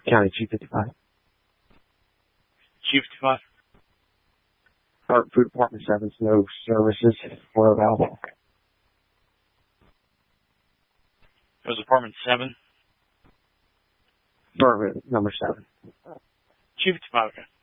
County Chief 55. Chief 55. Food Department 7, no services were available. It was Department 7. Department number 7. Chief 55. Okay.